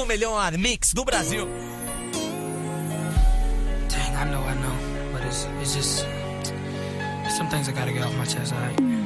melhor mix do Brasil. Dang, I know, but it's just some things I gotta get off my chest, alright?